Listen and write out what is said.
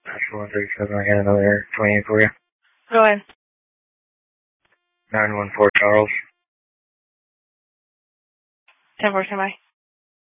Actual 137, I got another 28 for you. Go ahead. 914 Charles. 10-4, stand by.